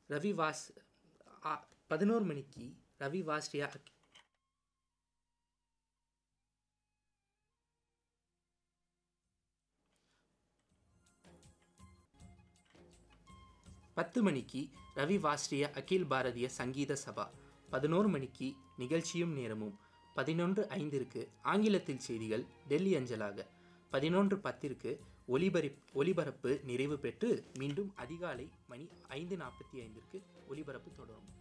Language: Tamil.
ரவி வாஸ் 11 மணிக்கு ரவி வாஸ்ரியா 10 மணிக்கு ரவி வாஸ்ரியா அகில் பாரதிய சங்கீத சபா. 11 மணிக்கு நிகழ்ச்சியும் நேரமும். 11:05 ஆங்கிலத்தில் செய்திகள் டெல்லி அஞ்சலாக. 11:10 ஒலிபரப்பு நிறைவு பெற்று மீண்டும் அதிகாலை மணி 5:45 ஒலிபரப்பு தொடரும்.